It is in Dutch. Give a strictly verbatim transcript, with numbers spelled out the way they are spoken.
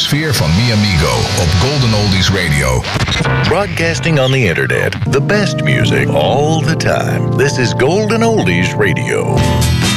sfeer van Mi Amigo op Golden Oldies Radio. Broadcasting on the internet. The best music all the time. This is Golden Oldies Radio.